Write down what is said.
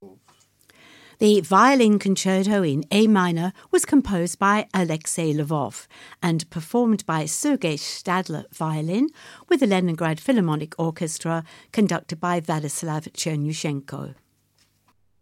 The violin concerto in A minor was composed by Alexei Lvov and performed by Sergei Stadler violin with the Leningrad Philharmonic Orchestra conducted by Vladislav Chernyushenko.